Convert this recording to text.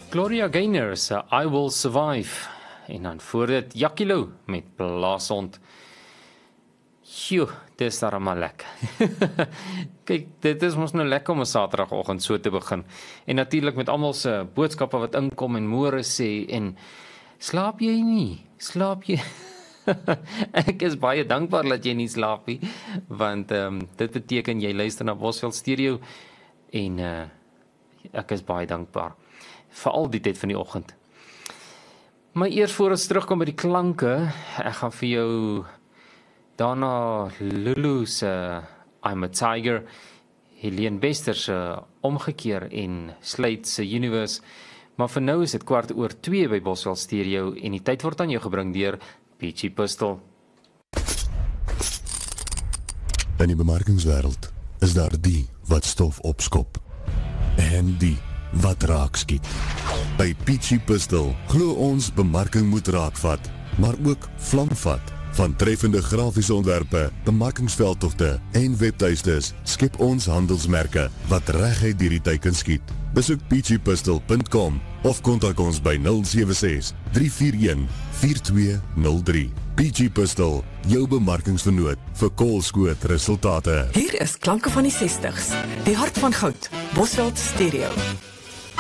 Gloria Gaynor se I Will Survive. En dan voor dit Jakkilo met Blaashond. Sjoe, dit is daar maar lekker. Kyk, dit is mos nou lekker om 'n Saterdagoggend so te begin. En natuurlik met almal se boodskappe wat inkom en môre sê en slaap jy nie? Slaap jy? Ek is baie dankbaar dat jy nie slaap nie, want dit beteken jy luister na Bosveld Stereo en ek is baie dankbaar vir al die tyd van die oggend. Maar eers voor ons terugkom by die klanke, ek gaan vir jou daarna Lulu se I'm a Tiger, Helene Bester se Omgekeer en Slade se Universe. Maar vir nou is dit 1:15 by Bosveld Stereo en die tyd word aan jou gebring deur Peachy Pistol. In die bemarkingswêreld is daar die wat stof opskop en die wat raak skiet. By Peachy Pistol glo ons bemarking moet raakvat, maar ook vlamvat. Van treffende grafiese ontwerpe, bemarkingsveldtogte en webtuistes skep ons handelsmerke wat reguit deur die teiken skiet. Besoek peachypistol.com of kontak ons by 076 341 4203. Peachy Pistol, jou bemarkingsvernoot vir koolskoot resultate. Hier is klanke van die 60s, die hart van goud, Bosveld Stereo.